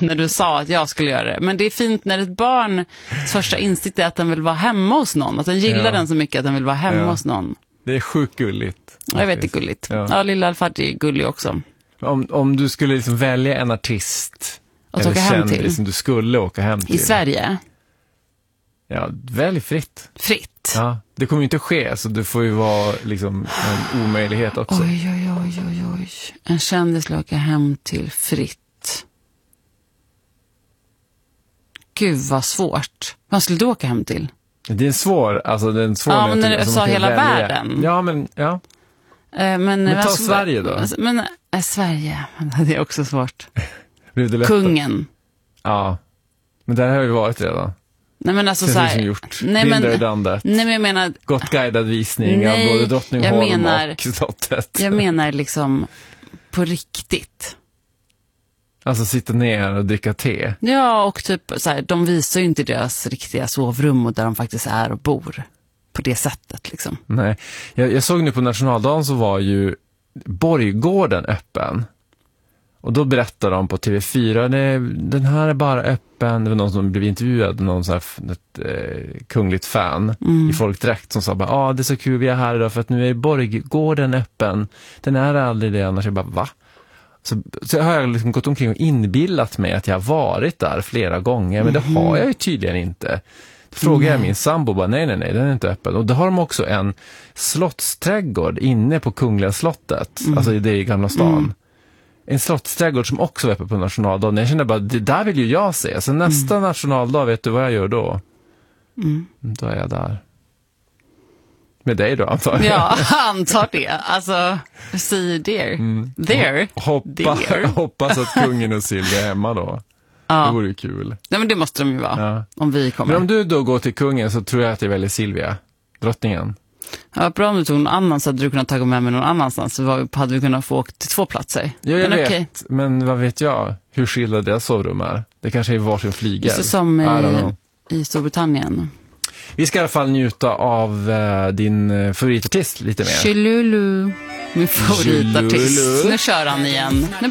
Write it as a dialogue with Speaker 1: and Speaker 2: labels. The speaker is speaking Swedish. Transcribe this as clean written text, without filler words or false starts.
Speaker 1: när du sa att jag skulle göra det. Men det är fint när ett barn första instinkt är att den vill vara hemma hos någon. Att den gillar den så mycket att den vill vara hemma hos någon.
Speaker 2: Det är sjukt gulligt.
Speaker 1: Jag vet, det är gulligt. Ja, lilla Al-Fadji är gullig också.
Speaker 2: Om du skulle liksom välja en artist
Speaker 1: att åka hem till
Speaker 2: som du skulle åka hem till.
Speaker 1: I Sverige?
Speaker 2: Ja, välj fritt.
Speaker 1: Fritt?
Speaker 2: Ja, det kommer ju inte ske, så det får ju vara liksom en omöjlighet också.
Speaker 1: Oj. En kändis skulle åka hem till fritt. Gud vad svårt. Vad skulle du åka hem till?
Speaker 2: Det är svår, alltså det är en svår.
Speaker 1: Ja, men när du sa hela världen.
Speaker 2: Ja, men ja. Men ta Sverige då.
Speaker 1: Men Sverige, det är också svårt.
Speaker 2: Det
Speaker 1: Kungen.
Speaker 2: Ja, men där har vi varit redan.
Speaker 1: Nej, men alltså så här,
Speaker 2: nej men
Speaker 1: jag menar
Speaker 2: gott guidad visning av både Drottningholm och slottet.
Speaker 1: Jag menar liksom på riktigt.
Speaker 2: Alltså sitta ner och dricka te.
Speaker 1: Ja, och typ så här, de visar ju inte deras riktiga sovrum och där de faktiskt är och bor på det sättet liksom.
Speaker 2: Nej, jag såg nu på nationaldagen så var ju Borggården öppen. Och då berättade de på TV4, den här är bara öppen. Det var någon som blev intervjuad, någon så här, ett kungligt fan i folkdräkt som sa bara, det är så kul vi är här idag för att nu är Borggården öppen. Den är aldrig det annars. Jag bara, va? Så har jag liksom gått omkring och inbillat mig att jag har varit där flera gånger, men det har jag ju tydligen inte. Då frågade jag min sambo, bara, nej, den är inte öppen. Och då har de också en slottsträdgård inne på Kungliga slottet, alltså det är i Gamla stan. En slottsträdgård som också var uppe på nationaldagen. Jag kände bara, det där vill ju jag se. Så nästa nationaldag, vet du vad jag gör då? Då är jag där. Med dig då, antar jag.
Speaker 1: Ja, antar det. Alltså, säger there.
Speaker 2: Hoppas att kungen och Silvia är hemma då. Ja. Det vore ju kul.
Speaker 1: Nej, men det måste de ju vara, om vi kommer.
Speaker 2: Men om du då går till kungen så tror jag att det är väldigt Silvia, drottningen.
Speaker 1: Ja, bra om du tog någon annan så hade du kunnat ta med mig någon annanstans. Så hade vi kunnat få åka till 2 platser.
Speaker 2: Ja, jag vet. Men vad vet jag? Hur skilda deras sovrum är? Det kanske är varsin flygel.
Speaker 1: Just som i Storbritannien.
Speaker 2: Vi ska i alla fall njuta av din favoritartist lite mer.
Speaker 1: Chilulu. Min favoritartist. Nu kör han igen. Nu